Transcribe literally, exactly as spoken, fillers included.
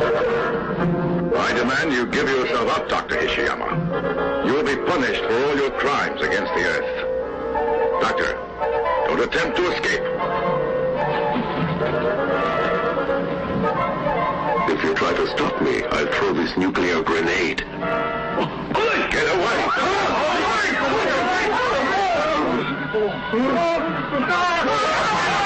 I demand you give yourself up, Doctor Ishiyama. You will be punished for all your crimes against the Earth. Doctor, don't attempt to escape. If you try to stop me, I'll throw this nuclear grenade. Get away!